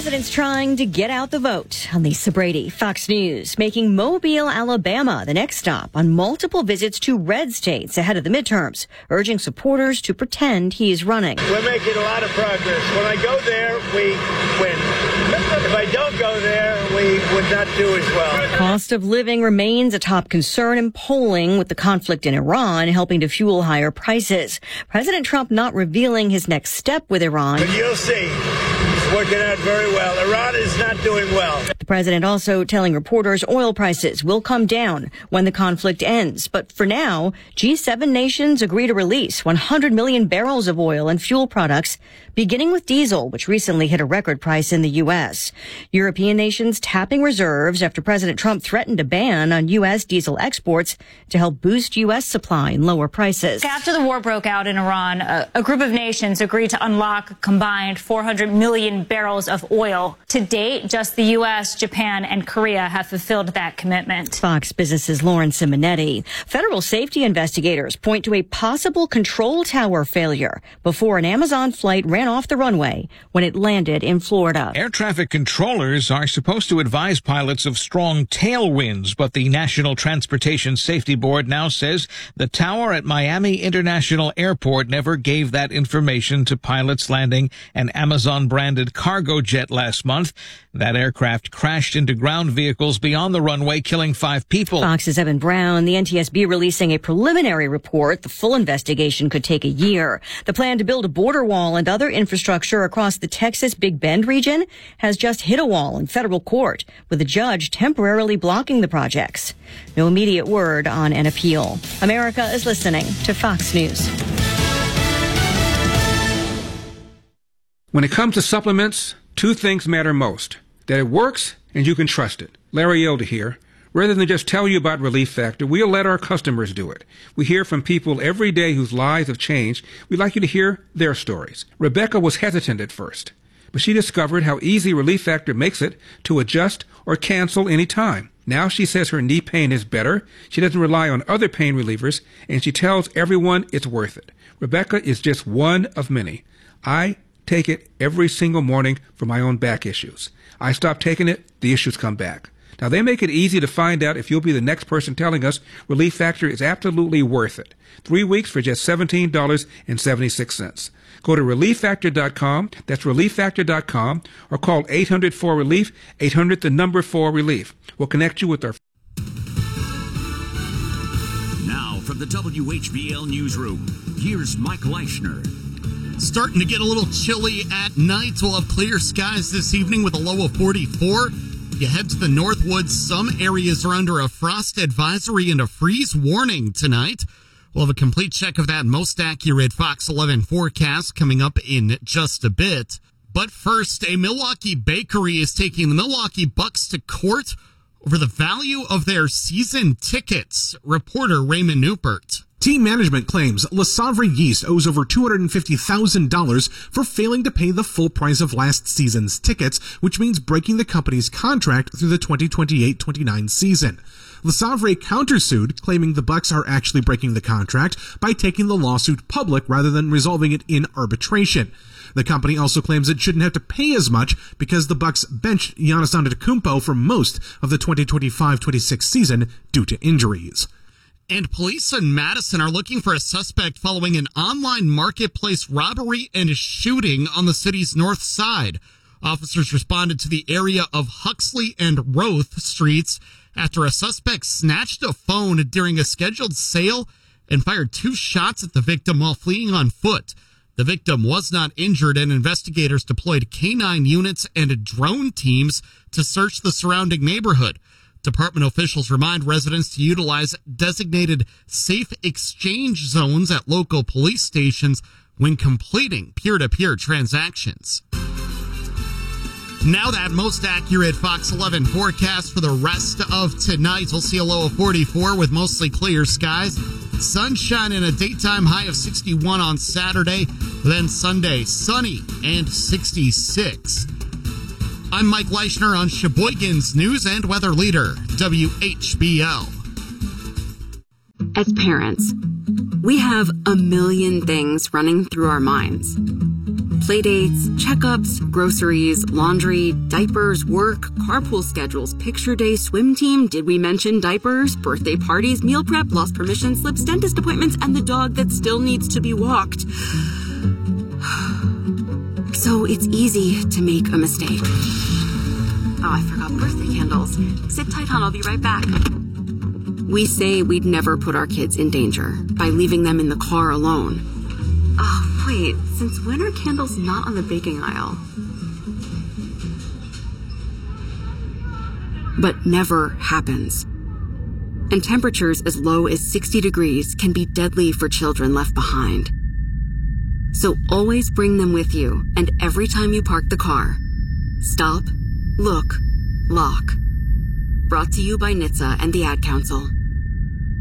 President's trying to get out the vote. Lisa Brady, Fox News, making Mobile, Alabama the next stop on multiple visits to red states ahead of the midterms, urging supporters to pretend he's running. We're making a lot of progress. When I go there, we win. If I don't go there, we would not do as well. Cost of living remains a top concern in polling, with the conflict in Iran helping to fuel higher prices. President Trump not revealing his next step with Iran. But you'll see. It's working out very well. Iran is not doing well. The president also telling reporters oil prices will come down when the conflict ends. But for now, G7 nations agree to release 100 million barrels of oil and fuel products, beginning with diesel, which recently hit a record price in the U.S. European nations tapping reserves after President Trump threatened a ban on U.S. diesel exports to help boost U.S. supply and lower prices. After the war broke out in Iran, a group of nations agreed to unlock a combined 400 million barrels of oil. To date, just the U.S., Japan, and Korea have fulfilled that commitment. Fox Business's Lauren Simonetti. Federal safety investigators point to a possible control tower failure before an Amazon flight ran off the runway when it landed in Florida. Air traffic controllers are supposed to advise pilots of strong tailwinds, but the National Transportation Safety Board now says the tower at Miami International Airport never gave that information to pilots landing an Amazon-branded cargo jet last month. That aircraft crashed into ground vehicles beyond the runway, killing 5 people. Fox's Evan Brown, the NTSB releasing a preliminary report. The full investigation could take a year. The plan to build a border wall and other infrastructure across the Texas Big Bend region has just hit a wall in federal court, with a judge temporarily blocking the projects. No immediate word on an appeal. America is listening to Fox News. When it comes to supplements, 2 things matter most: that it works and you can trust it. Larry Elder here. Rather than just tell you about Relief Factor, we'll let our customers do it. We hear from people every day whose lives have changed. We'd like you to hear their stories. Rebecca was hesitant at first, but she discovered how easy Relief Factor makes it to adjust or cancel any time. Now she says her knee pain is better, she doesn't rely on other pain relievers, and she tells everyone it's worth it. Rebecca is just one of many. I take it every single morning for my own back issues. I stop taking it, the issues come back. Now, they make it easy to find out if you'll be the next person telling us Relief Factor is absolutely worth it. 3 weeks for just $17.76. Go to ReliefFactor.com, that's ReliefFactor.com, or call 800-4RELIEF, 800-4RELIEF. We'll connect you with our... Now, from the WHBL Newsroom, here's Mike Leischner. Starting to get a little chilly at night. We'll have clear skies this evening with a low of 44. You head to the Northwoods, some areas are under a frost advisory and a freeze warning tonight. We'll have a complete check of that most accurate Fox 11 forecast coming up in just a bit. But first, a Milwaukee bakery is taking the Milwaukee Bucks to court over the value of their season tickets. Reporter Raymond Newpert. Team management claims Le Savre Yeast owes over $250,000 for failing to pay the full price of last season's tickets, which means breaking the company's contract through the 2028-29 season. Le Savre countersued, claiming the Bucks are actually breaking the contract by taking the lawsuit public rather than resolving it in arbitration. The company also claims it shouldn't have to pay as much because the Bucks benched Giannis Antetokounmpo for most of the 2025-26 season due to injuries. And police in Madison are looking for a suspect following an online marketplace robbery and a shooting on the city's north side. Officers responded to the area of Huxley and Roth streets after a suspect snatched a phone during a scheduled sale and fired 2 shots at the victim while fleeing on foot. The victim was not injured, and investigators deployed K9 units and drone teams to search the surrounding neighborhood. Department officials remind residents to utilize designated safe exchange zones at local police stations when completing peer-to-peer transactions. Now that most accurate Fox 11 forecast for the rest of tonight. We'll see a low of 44 with mostly clear skies. Sunshine and a daytime high of 61 on Saturday. Then Sunday, sunny and 66. I'm Mike Leischner on Sheboygan's News and Weather Leader, WHBL. As parents, we have a million things running through our minds. Playdates, checkups, groceries, laundry, diapers, work, carpool schedules, picture day, swim team, did we mention diapers, birthday parties, meal prep, lost permission slips, dentist appointments, and the dog that still needs to be walked. So it's easy to make a mistake. Oh, I forgot birthday candles. Sit tight, hon, I'll be right back. We say we'd never put our kids in danger by leaving them in the car alone. Oh, wait, since when are candles not on the baking aisle? But never happens. And temperatures as low as 60 degrees can be deadly for children left behind. So always bring them with you, and every time you park the car, stop, look, lock. Brought to you by NHTSA and the Ad Council.